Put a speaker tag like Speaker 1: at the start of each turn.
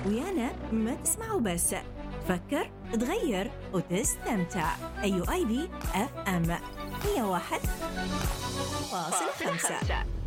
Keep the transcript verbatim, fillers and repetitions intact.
Speaker 1: ويانا ما تسمعوا بس، فكر تغير وتستمتع. أيو آي بي إف إم مية وواحد فاصلة خمسة.